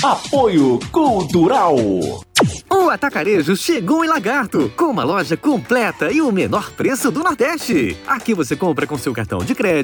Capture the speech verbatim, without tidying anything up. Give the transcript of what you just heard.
Apoio Cultural. O Atacarejo chegou em Lagarto, com uma loja completa e o menor preço do Nordeste. Aqui você compra com seu cartão de crédito,